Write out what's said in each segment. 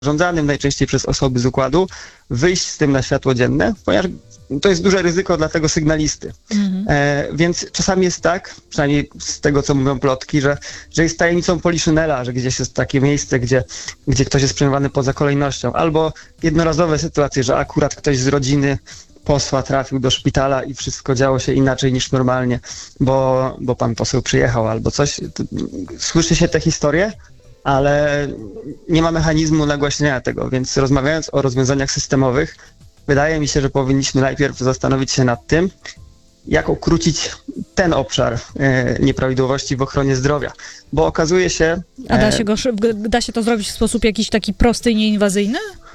zarządzanym, najczęściej przez osoby z układu, wyjść z tym na światło dzienne, ponieważ to jest duże ryzyko dla tego sygnalisty. Więc czasami jest tak, przynajmniej z tego, co mówią plotki, że jest tajemnicą Poliszynela, że gdzieś jest takie miejsce, gdzie ktoś jest przyjmowany poza kolejnością. Albo jednorazowe sytuacje, że akurat ktoś z rodziny posła trafił do szpitala i wszystko działo się inaczej niż normalnie, bo pan poseł przyjechał albo coś. Słyszy się te historie, ale nie ma mechanizmu nagłaśniania tego, więc rozmawiając o rozwiązaniach systemowych, wydaje mi się, że powinniśmy najpierw zastanowić się nad tym, jak ukrócić ten obszar nieprawidłowości w ochronie zdrowia, bo okazuje się... A da się to zrobić w sposób jakiś taki prosty i nieinwazyjny?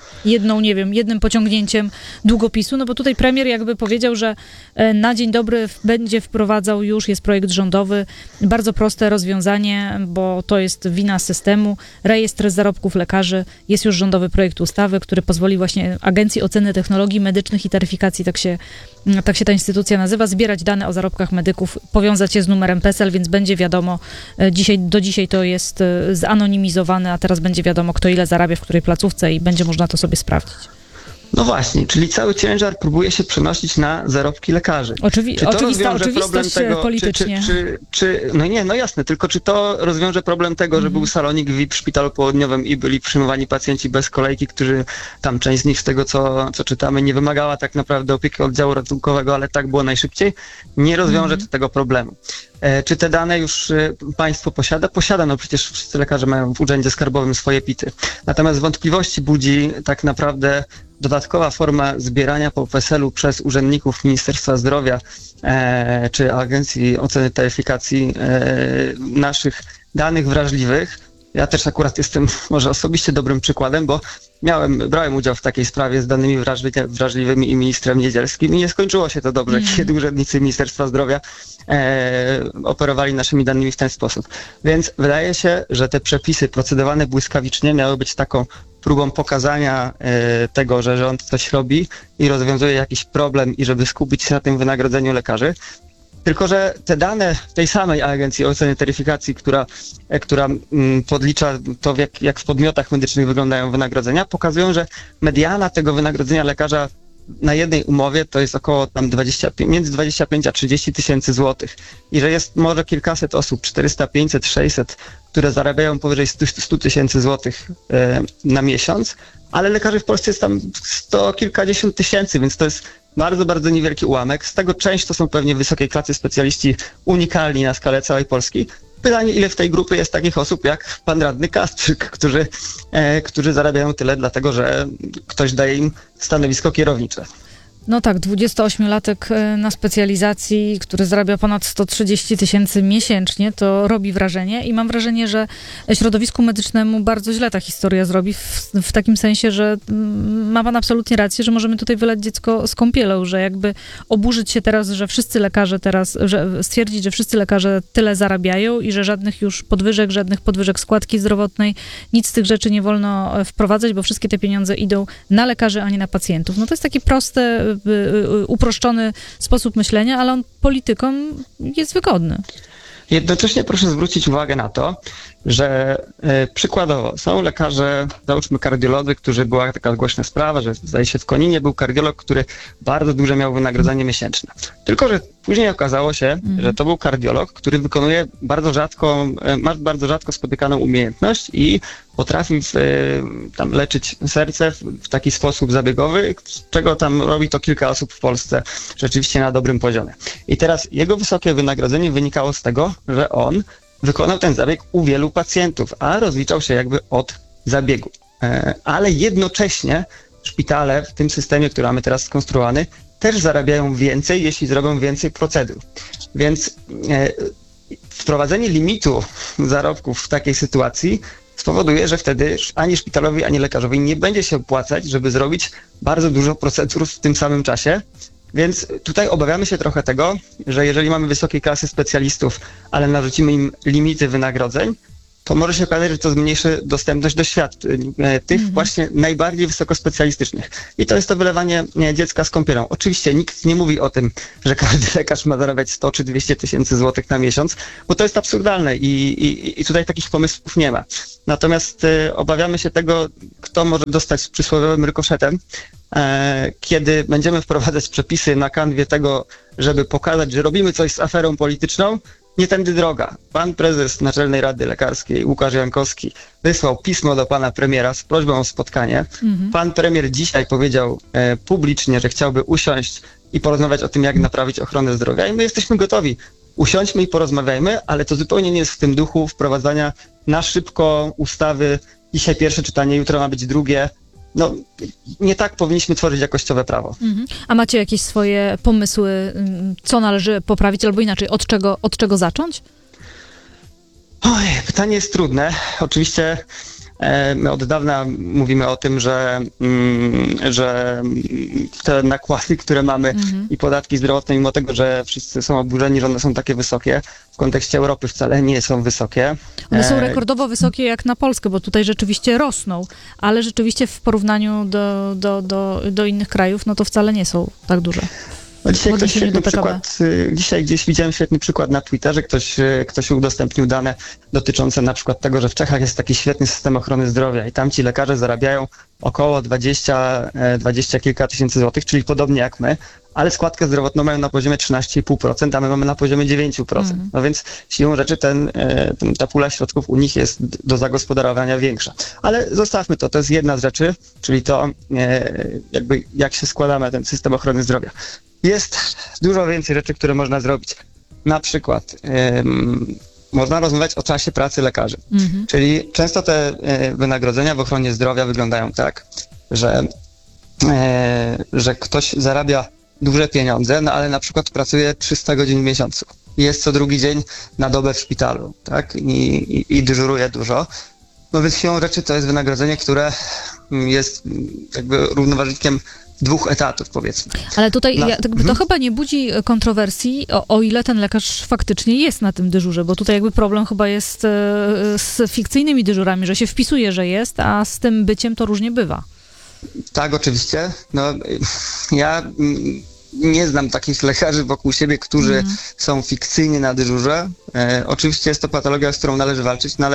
Jednym pociągnięciem długopisu, no bo tutaj premier jakby powiedział, że na dzień dobry będzie wprowadzał jest projekt rządowy, bardzo proste rozwiązanie, bo to jest wina systemu, rejestr zarobków lekarzy, jest już rządowy projekt ustawy, który pozwoli właśnie Agencji Oceny Technologii Medycznych i Taryfikacji, tak się ta instytucja nazywa, zbierać dane o zarobkach medyków, powiązać je z numerem PESEL, więc będzie wiadomo, do dzisiaj to jest zanonimizowane, a teraz będzie wiadomo, kto ile zarabia w której placówce i będzie można to sobie sprawdzić. No właśnie, czyli cały ciężar próbuje się przenosić na zarobki lekarzy. Oczywistość politycznie. No jasne, tylko czy to rozwiąże problem tego, że był salonik VIP w szpitalu południowym i byli przyjmowani pacjenci bez kolejki, którzy tam część z nich z tego, co czytamy, nie wymagała tak naprawdę opieki oddziału ratunkowego, ale tak było najszybciej, nie rozwiąże to tego problemu. Czy te dane już państwo posiada? Posiada, no przecież wszyscy lekarze mają w urzędzie skarbowym swoje PIT-y. Natomiast wątpliwości budzi tak naprawdę dodatkowa forma zbierania po PESEL-u przez urzędników Ministerstwa Zdrowia czy Agencji Oceny Taryfikacji naszych danych wrażliwych. Ja też akurat jestem może osobiście dobrym przykładem, bo brałem udział w takiej sprawie z danymi wrażliwymi i ministrem Niedzielskim i nie skończyło się to dobrze, kiedy urzędnicy Ministerstwa Zdrowia operowali naszymi danymi w ten sposób. Więc wydaje się, że te przepisy procedowane błyskawicznie miały być taką próbą pokazania tego, że rząd coś robi i rozwiązuje jakiś problem i żeby skupić się na tym wynagrodzeniu lekarzy. Tylko że te dane tej samej Agencji Oceny Taryfikacji, która podlicza to, jak w podmiotach medycznych wyglądają wynagrodzenia, pokazują, że mediana tego wynagrodzenia lekarza na jednej umowie to jest około tam między 25 a 30 tysięcy złotych. I że jest może kilkaset osób, 400, 500, 600, które zarabiają powyżej 100 tysięcy złotych na miesiąc, ale lekarzy w Polsce jest tam 100 kilkadziesiąt tysięcy, więc to jest bardzo, bardzo niewielki ułamek. Z tego część to są pewnie wysokiej klasy specjaliści unikalni na skalę całej Polski. Pytanie, ile w tej grupie jest takich osób jak pan radny Kastrzyk, którzy zarabiają tyle, dlatego że ktoś daje im stanowisko kierownicze. No tak, 28-latek na specjalizacji, który zarabia ponad 130 tysięcy miesięcznie, to robi wrażenie i mam wrażenie, że środowisku medycznemu bardzo źle ta historia zrobi, w takim sensie, że ma pan absolutnie rację, że możemy tutaj wylać dziecko z kąpielą, że jakby oburzyć się teraz, że wszyscy lekarze stwierdzić, że wszyscy lekarze tyle zarabiają i że żadnych podwyżek składki zdrowotnej, nic z tych rzeczy nie wolno wprowadzać, bo wszystkie te pieniądze idą na lekarzy, a nie na pacjentów. No to jest takie proste, uproszczony sposób myślenia, ale on politykom jest wygodny. Jednocześnie proszę zwrócić uwagę na to, że przykładowo są lekarze, załóżmy kardiolodzy, była taka głośna sprawa, że zdaje się w Koninie był kardiolog, który bardzo duże miał wynagrodzenie miesięczne. Tylko że później okazało się, że to był kardiolog, który wykonuje ma bardzo rzadko spotykaną umiejętność i potrafi tam leczyć serce w taki sposób zabiegowy, z czego tam robi to kilka osób w Polsce rzeczywiście na dobrym poziomie. I teraz jego wysokie wynagrodzenie wynikało z tego, że on wykonał ten zabieg u wielu pacjentów, a rozliczał się jakby od zabiegu. Ale jednocześnie szpitale w tym systemie, który mamy teraz skonstruowany, też zarabiają więcej, jeśli zrobią więcej procedur. Więc wprowadzenie limitu zarobków w takiej sytuacji spowoduje, że wtedy ani szpitalowi, ani lekarzowi nie będzie się opłacać, żeby zrobić bardzo dużo procedur w tym samym czasie. Więc tutaj obawiamy się trochę tego, że jeżeli mamy wysokiej klasy specjalistów, ale narzucimy im limity wynagrodzeń, to może się okazać, że to zmniejszy dostępność do świadczeń, tych właśnie najbardziej wysokospecjalistycznych. I to jest to wylewanie dziecka z kąpielą. Oczywiście nikt nie mówi o tym, że każdy lekarz ma zarabiać 100 czy 200 tysięcy złotych na miesiąc, bo to jest absurdalne i tutaj takich pomysłów nie ma. Natomiast obawiamy się tego, kto może dostać z przysłowiowym rykoszetem, kiedy będziemy wprowadzać przepisy na kanwie tego, żeby pokazać, że robimy coś z aferą polityczną. Nie tędy droga. Pan prezes Naczelnej Rady Lekarskiej, Łukasz Jankowski, wysłał pismo do pana premiera z prośbą o spotkanie. Pan premier dzisiaj powiedział publicznie, że chciałby usiąść i porozmawiać o tym, jak naprawić ochronę zdrowia i my jesteśmy gotowi. Usiądźmy i porozmawiajmy, ale to zupełnie nie jest w tym duchu wprowadzania na szybko ustawy. Dzisiaj pierwsze czytanie, jutro ma być drugie. No, nie tak powinniśmy tworzyć jakościowe prawo. A macie jakieś swoje pomysły, co należy poprawić, albo inaczej, od czego zacząć? Oj, pytanie jest trudne. Oczywiście my od dawna mówimy o tym, że te nakłady, które mamy i podatki zdrowotne, mimo tego, że wszyscy są oburzeni, że one są takie wysokie, w kontekście Europy wcale nie są wysokie. One są rekordowo wysokie jak na Polskę, bo tutaj rzeczywiście rosną, ale rzeczywiście w porównaniu do innych krajów, no to wcale nie są tak duże. No dzisiaj gdzieś widziałem świetny przykład na Twitterze, ktoś udostępnił dane dotyczące na przykład tego, że w Czechach jest taki świetny system ochrony zdrowia i tam ci lekarze zarabiają około 20 kilka tysięcy złotych, czyli podobnie jak my, ale składkę zdrowotną mają na poziomie 13,5%, a my mamy na poziomie 9%. No więc siłą rzeczy ta pula środków u nich jest do zagospodarowania większa. Ale zostawmy to jest jedna z rzeczy, czyli to jakby jak się składamy na ten system ochrony zdrowia. Jest dużo więcej rzeczy, które można zrobić. Na przykład można rozmawiać o czasie pracy lekarzy. Czyli często te wynagrodzenia w ochronie zdrowia wyglądają tak, że ktoś zarabia duże pieniądze, no ale na przykład pracuje 300 godzin w miesiącu. Jest co drugi dzień na dobę w szpitalu, tak? I dyżuruje dużo. No więc siłą rzeczy to jest wynagrodzenie, które jest jakby równoważnikiem 2 etatów, powiedzmy. Ale tutaj to chyba nie budzi kontrowersji, o ile ten lekarz faktycznie jest na tym dyżurze, bo tutaj jakby problem chyba jest z fikcyjnymi dyżurami, że się wpisuje, że jest, a z tym byciem to różnie bywa. Tak, oczywiście. No, ja nie znam takich lekarzy wokół siebie, którzy są fikcyjnie na dyżurze. Oczywiście jest to patologia, z którą należy walczyć, no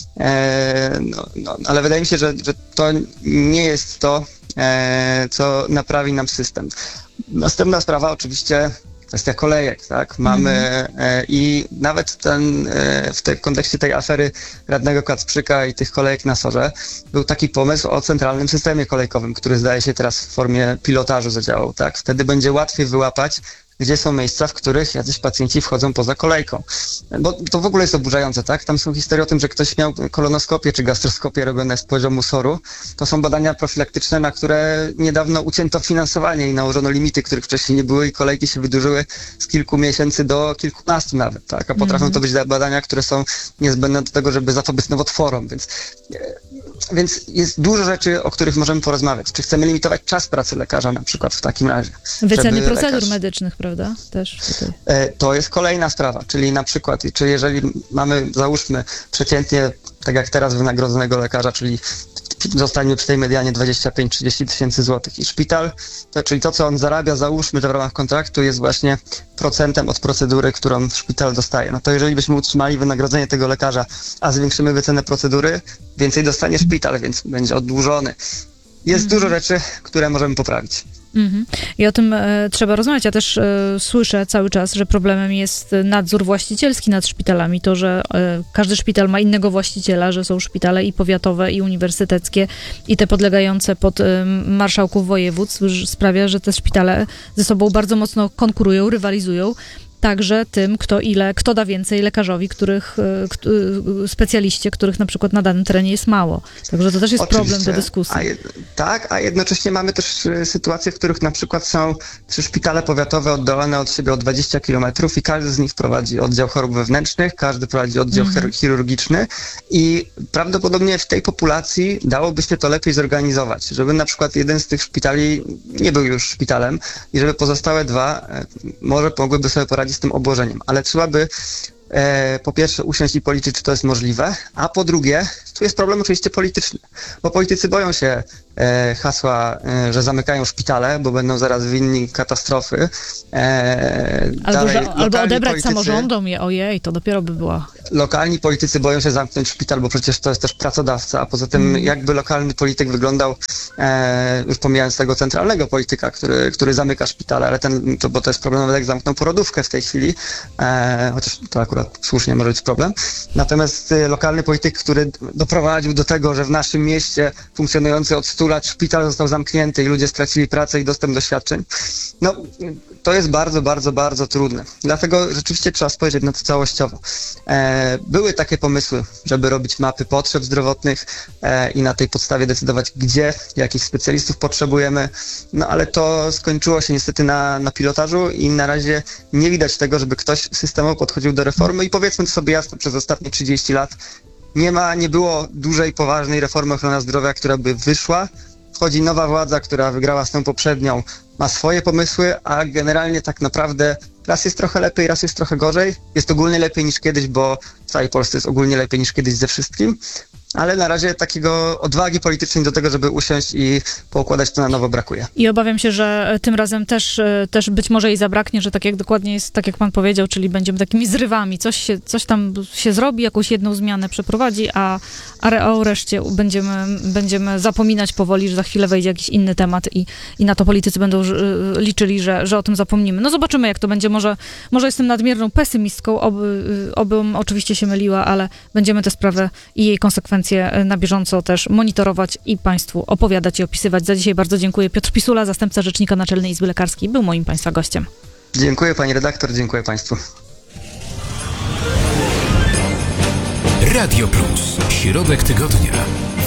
ale wydaje mi się, że to nie jest to, co naprawi nam system. Następna sprawa oczywiście kwestia kolejek, tak? Mamy i nawet w kontekście tej afery radnego Kacprzyka i tych kolejek na SOR-ze był taki pomysł o centralnym systemie kolejkowym, który zdaje się teraz w formie pilotażu zadziałał, tak? Wtedy będzie łatwiej wyłapać, gdzie są miejsca, w których jacyś pacjenci wchodzą poza kolejką. Bo to w ogóle jest oburzające, tak? Tam są historie o tym, że ktoś miał kolonoskopię czy gastroskopię robione z poziomu SOR-u. To są badania profilaktyczne, na które niedawno ucięto finansowanie i nałożono limity, których wcześniej nie było i kolejki się wydłużyły z kilku miesięcy do kilkunastu nawet, tak? A potrafią to być badania, które są niezbędne do tego, żeby zapobiec nowotworom, więc jest dużo rzeczy, o których możemy porozmawiać. Czy chcemy limitować czas pracy lekarza na przykład w takim razie? Wyceny procedur medycznych, prawda? Też tutaj. To jest kolejna sprawa, czyli na przykład, czy jeżeli mamy, załóżmy przeciętnie, tak jak teraz wynagrodzonego lekarza, czyli zostańmy przy tej medianie 25-30 tysięcy złotych i szpital, czyli to, co on zarabia, załóżmy, że w ramach kontraktu jest właśnie procentem od procedury, którą szpital dostaje. No to jeżeli byśmy utrzymali wynagrodzenie tego lekarza, a zwiększymy wycenę procedury, więcej dostanie szpital, więc będzie oddłużony. Jest dużo rzeczy, które możemy poprawić. I o tym trzeba rozmawiać. Ja też słyszę cały czas, że problemem jest nadzór właścicielski nad szpitalami. To, że każdy szpital ma innego właściciela, że są szpitale i powiatowe, i uniwersyteckie, i te podlegające pod marszałków województw, sprawia, że te szpitale ze sobą bardzo mocno konkurują, rywalizują. Także tym, kto da więcej lekarzowi, specjaliście, których na przykład na danym terenie jest mało. Także to też jest problem do dyskusji. A jednocześnie mamy też sytuacje, w których na przykład są 3 szpitale powiatowe oddalone od siebie o 20 kilometrów i każdy z nich prowadzi oddział chorób wewnętrznych, każdy prowadzi oddział chirurgiczny i prawdopodobnie w tej populacji dałoby się to lepiej zorganizować, żeby na przykład jeden z tych szpitali nie był już szpitalem i żeby pozostałe 2 może mogłyby sobie poradzić z tym obłożeniem, ale trzeba by po pierwsze usiąść i policzyć, czy to jest możliwe, a po drugie, tu jest problem oczywiście polityczny, bo politycy boją się hasła, że zamykają szpitale, bo będą zaraz winni katastrofy. Albo odebrać samorządom je, ojej, to dopiero by była... Lokalni politycy boją się zamknąć szpital, bo przecież to jest też pracodawca, a poza tym jakby lokalny polityk wyglądał, już pomijając tego centralnego polityka, który zamyka szpitale, ale bo to jest problem, nawet jak zamknął porodówkę w tej chwili, chociaż to akurat słusznie może być problem. Natomiast lokalny polityk, który doprowadził do tego, że w naszym mieście funkcjonujący od 100 lat szpital został zamknięty i ludzie stracili pracę i dostęp do świadczeń, no to jest bardzo, bardzo, bardzo trudne. Dlatego rzeczywiście trzeba spojrzeć na to całościowo. Były takie pomysły, żeby robić mapy potrzeb zdrowotnych i na tej podstawie decydować, gdzie, jakich specjalistów potrzebujemy, no ale to skończyło się niestety na pilotażu i na razie nie widać tego, żeby ktoś systemowo podchodził do reformy i powiedzmy to sobie jasno, przez ostatnie 30 lat nie było dużej, poważnej reformy ochrony zdrowia, która by wyszła. Wchodzi nowa władza, która wygrała z tą poprzednią, ma swoje pomysły, a generalnie tak naprawdę raz jest trochę lepiej, raz jest trochę gorzej. Jest ogólnie lepiej niż kiedyś, bo w całej Polsce jest ogólnie lepiej niż kiedyś ze wszystkim. Ale na razie takiego odwagi politycznej do tego, żeby usiąść i poukładać to na nowo, brakuje. I obawiam się, że tym razem też być może jej zabraknie, że tak jak dokładnie jest, tak jak pan powiedział, czyli będziemy takimi zrywami. Coś tam się zrobi, jakąś jedną zmianę przeprowadzi, a o reszcie będziemy zapominać powoli, że za chwilę wejdzie jakiś inny temat i na to politycy będą liczyli, że o tym zapomnimy. No zobaczymy, jak to będzie. Może jestem nadmierną pesymistką, obym oczywiście się myliła, ale będziemy tę sprawę i jej konsekwencje na bieżąco też monitorować i Państwu opowiadać i opisywać. Za dzisiaj bardzo dziękuję. Piotr Pisula, zastępca rzecznika Naczelnej Izby Lekarskiej, był moim Państwa gościem. Dziękuję pani redaktor, dziękuję Państwu. Radio Plus. Środek tygodnia.